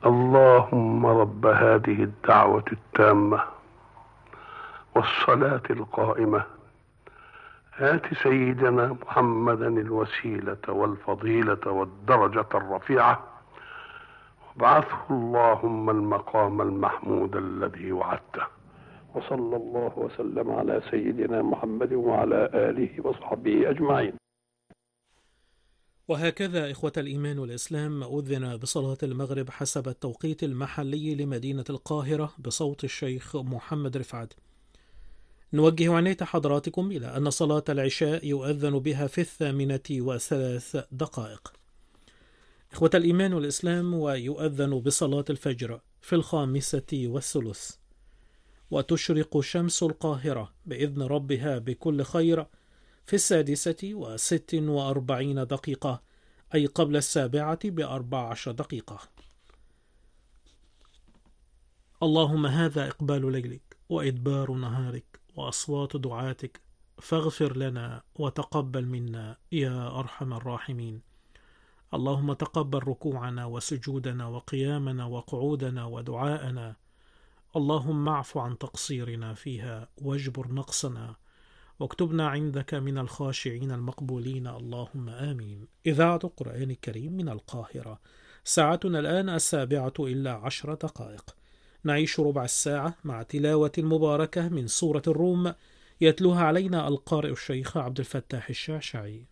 اللهم رب هذه الدعوة التامة والصلاة القائمة، آت سيدنا محمدا الوسيلة والفضيلة والدرجة الرفيعة، وابعثه اللهم المقام المحمود الذي وعدته. وصلى الله وسلم على سيدنا محمد وعلى آله وصحبه أجمعين. وهكذا إخوة الإيمان والإسلام أذن بصلاة المغرب حسب التوقيت المحلي لمدينة القاهرة بصوت الشيخ محمد رفعت. نوجه عناية حضراتكم إلى أن صلاة العشاء يؤذن بها في 8:03. إخوة الإيمان والإسلام، ويؤذن بصلاة الفجر في 5:30، وتشرق شمس القاهرة بإذن ربها بكل خير في 6:46، أي قبل 7:14. اللهم هذا إقبال ليلك وإدبار نهارك وأصوات دعاتك، فاغفر لنا وتقبل منا يا أرحم الراحمين. اللهم تقبل ركوعنا وسجودنا وقيامنا وقعودنا ودعاءنا. اللهم اعف عن تقصيرنا فيها واجبر نقصنا، واكتبنا عندك من الخاشعين المقبولين، اللهم آمين. إذاعة القرآن الكريم من القاهرة، ساعتنا الآن 7:10. نعيش ربع الساعة مع تلاوة مباركة من سورة الروم، يتلوها علينا القارئ الشيخ عبد الفتاح الشعشعي.